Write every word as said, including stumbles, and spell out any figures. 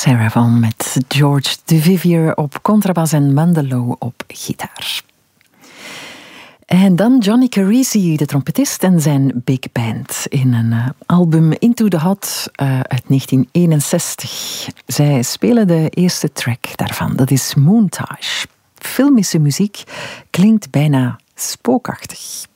Sarah Vaughan met George Duvivier op contrabas en Mandelo op gitaar. En dan Johnny Carisi, de trompetist, en zijn big band in een uh, album Into the Hot uh, uit negentien eenenzestig. Zij spelen de eerste track daarvan, dat is Moontage. Filmische muziek klinkt bijna spookachtig.